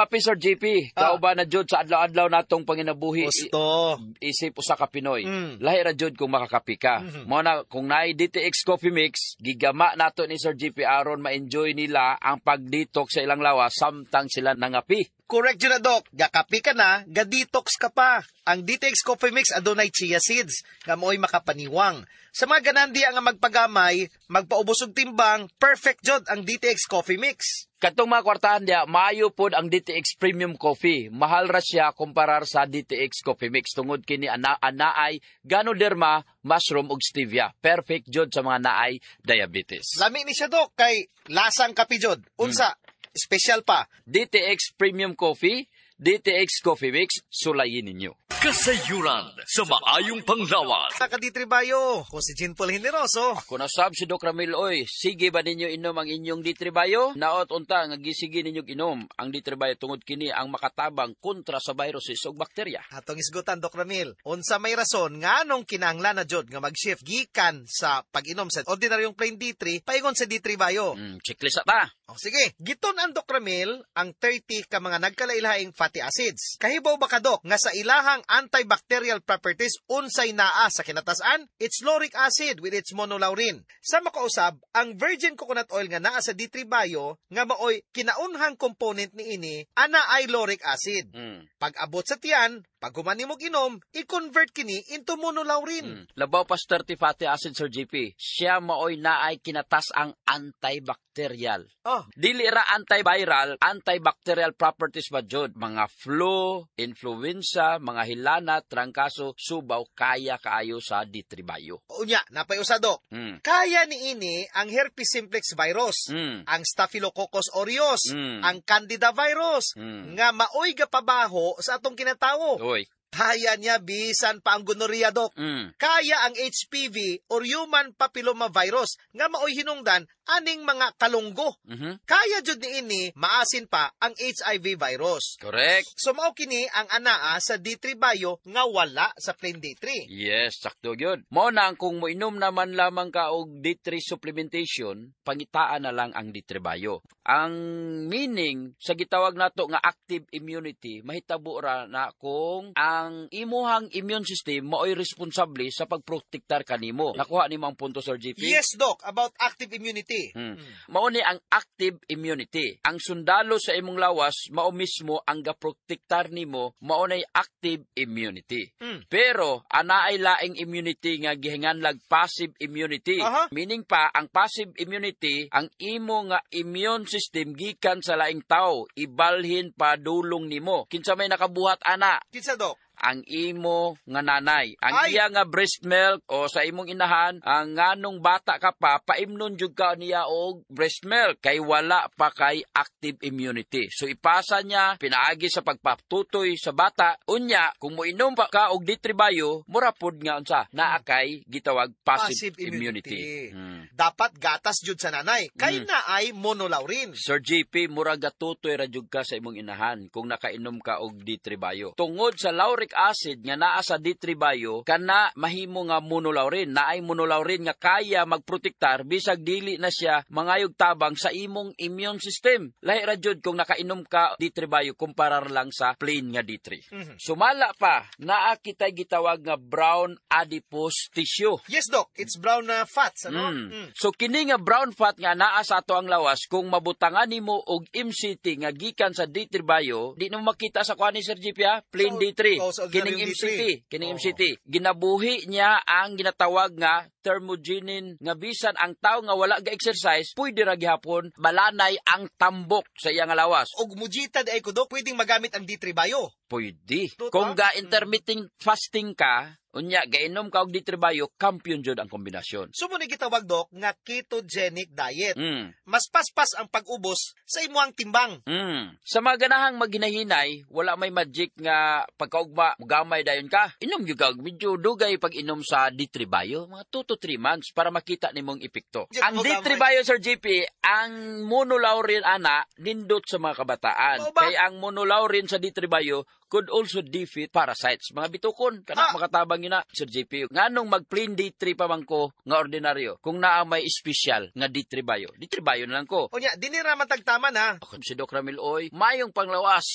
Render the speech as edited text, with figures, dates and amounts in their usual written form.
kape, Sir JP. Kauban na jud sa adlaw-adlaw natong panginabuhi. Gusto. Isip usa ka Pinoy. Lahi ra jud kung makakapi ka. Mao na kung naay DTX Coffee Mix, gigama nato ni Sir JP aron ma-enjoy nila ang pag-detox sa ilang lawas samtang sila nangapi. Correct yun na, Doc. Gakapi ka na, ga-detox ka pa. Ang DTX Coffee Mix adunay chia seeds, nga mo'y makapaniwang. Sa mga ganandi ang magpagamay, magpaubos og timbang, perfect jud ang DTX Coffee Mix. Katong mga kwartahan dia, maayo pod ang DTX Premium Coffee. Mahal ra siya kumparar sa DTX Coffee Mix. Tungod kini anaay Ganoderma, mushroom ug stevia. Perfect jud sa mga naay diabetes. Lami ni siya, Doc, kay lasang kapi jud. Unsa? Special pa. DTX Premium Coffee, DTX Coffee Mix, sulayin ninyo. Kasayuran sa maayong panglawas. Nakaditribayo, ko si Jean Paul Generoso. Kung nasab si Doc Ramil, oy, sige ba ninyo inom ang inyong ditribayo? Naot unta, nga gisige ninyong inom ang ditribayo tungod kini ang makatabang kontra sa viruses ug bakterya. Atong isgutan, Doc Ramil. Unsa may rason nga anong kinahanglan na jud nga mag-shift gikan sa pag-inom sa ordinaryong plain D3 paingon sa ditribayo? Checklist ta. O sige, giton ang Doc Ramil ang 30 ka mga nagkalailhaing fatty acids. Kahibaw ba ka, Doc, nga sa ilahang antibacterial properties unsay naa sa kinatasan? It's lauric acid with its monolaurin. Sa makausab, ang virgin coconut oil nga naa sa D3 Bio nga maoy kinaunhang component ni ini ana ay lauric acid. Pag abot sa tiyan, pag humani mo ginom, i-convert kini into monolaurin. Labaw pa 30 fatty acid, Sir JP. Siya maoy naay kinatas ang antibacterial. Dili ra antiviral, antibacterial properties ba jud? Mga flu, influenza, mga hilana, trangkaso, subaw, kaya kaayo sa D3 Bio. Unya, napay usa, Doc. Kaya ni ini ang herpes simplex virus, ang staphylococcus aureus, ang candida virus, nga maoy gapabaho sa atong kinatawo. Oy. Kaya niya bisan pa ang gonorrhea, Doc. Kaya ang HPV or human papilloma virus nga maoy hinungdan aning mga kalunggo. Kaya jud ni ini maasin pa ang HIV virus. Correct. So mao kini ang anaa sa D3 Bio nga wala sa plain D3. Yes, sakto yun. Mao na kung moinom naman lamang ka og D3 supplementation, pangitaan na lang ang D3 Bio. Ang meaning sa gitawag nato nga active immunity, mahitabo ra na kung ang imuhang immune system maoy responsable sa pagprotektar kanimo. Nakuha nimo ang punto, Sir JP? Yes, Doc, about active immunity. Mao ni ang active immunity. Ang sundalo sa imong lawas mao mismo ang gaprotektar nimo, mao nay active immunity. Pero anaay laing immunity nga gihinganlag passive immunity. Meaning pa ang passive immunity, ang imo nga immune system gikan sa laing tao, ibalhin pa dulong nimo. Kinsa may nakabuhat ana? Kinsa, Doc? Ang imo nga nanay. Ang iya nga breast milk o sa imong inahan, ang nganong bata ka pa, paimnon jud ka niya og breast milk kay wala pa kay active immunity. So ipasa niya pinaagi sa pagpatutoy sa bata. Unya, kung moinom pa ka og D3 Bio, mura pod nga unsa naa kay gitawag passive immunity. Dapat gatas jud sa nanay kay naay monolaurin. Sir JP, mura gatutoy ra jud ka sa imong inahan kung nakainom ka og D3 Bio. Tungod sa lauric acid nga naa sa D3 Bio, kana mahimo nga monolaurin. Naay monolaurin nga kaya magprotektar bisag dili na siya mangayog tabang sa imong immune system. Lahi ra jud kung nakainom ka D3 Bio kumparar lang sa plain nga D3. Sumala pa, naa kitay gitawag nga brown adipose tissue. Yes, Doc, it's brown fats, ano? So kini nga brown fat nga naa sa ato ang lawas, kung mabutangan nimo og MCT nga gikan sa D3 Bio, di mo makita sa kuha ni Sir JP, plain D3. Kining MCT, ginabuhi niya ang ginatawag nga thermogenin nga bisan ang tao nga wala ga exercise, pwede ra gihapon malanay ang tambok sa iyang lawas. Og mujita di ay ko, Doc, pwedeng magamit ang D3 Bio. Pwede. Kung ga intermittent fasting ka, unya gainom ka og D3 Bio, kampiyon jud ang kombinasyon. So mo ni gitawag, Doc, nga ketogenic diet. Mas paspas ang pag-ubos sa imuang timbang. Sa mga ganahang maghinahinay, wala may magic nga pagkaugma gamay dayon ka. Inom gyud ka medyo dugay pag inom sa D3 Bio, mga 2 to 3 months para makita nimong epekto. Ang D3 Bio, Sir JP, ang monolaurin ana nindot sa mga kabataan. Kaya ang monolaurin sa D3 Bio could also defeat parasites. Mga bitukon, kanak makatabang yun na, Sir JP. Nganong mag-plain D3 pa man ko nga ordinaryo, kung naa may special nga D3 Bio. D3 Bio na lang ko. O niya, dinira matagtaman ha. Ako si Doc Ramil, oy, mayong panglawas.